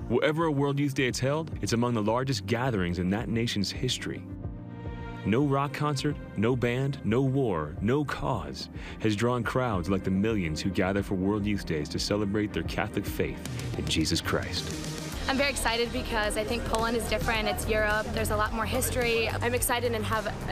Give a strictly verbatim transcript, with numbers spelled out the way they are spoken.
Wherever a World Youth Day is held, it's among the largest gatherings in that nation's history. No rock concert, no band, no war, no cause has drawn crowds like the millions who gather for World Youth Days to celebrate their Catholic faith in Jesus Christ. I'm very excited because I think Poland is different. It's Europe. There's a lot more history. I'm excited and have